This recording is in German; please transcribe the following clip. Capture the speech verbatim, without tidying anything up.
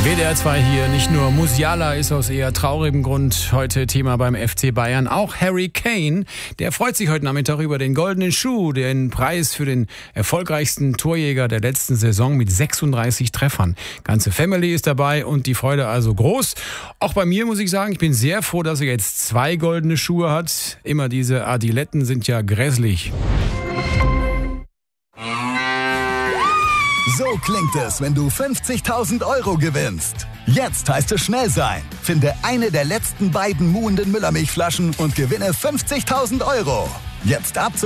W D R zwei hier, nicht nur Musiala ist aus eher traurigem Grund heute Thema beim F C Bayern. Auch Harry Kane, der freut sich heute Nachmittag über den goldenen Schuh, den Preis für den erfolgreichsten Torjäger der letzten Saison mit sechsunddreißig Treffern. Ganze Family ist dabei und die Freude also groß. Auch bei mir muss ich sagen, ich bin sehr froh, dass er jetzt zwei goldene Schuhe hat. Immer diese Adiletten sind ja grässlich. So klingt es, wenn du fünfzigtausend Euro gewinnst. Jetzt heißt es schnell sein. Finde eine der letzten beiden muhenden Müllermilchflaschen und gewinne fünfzigtausend Euro. Jetzt ab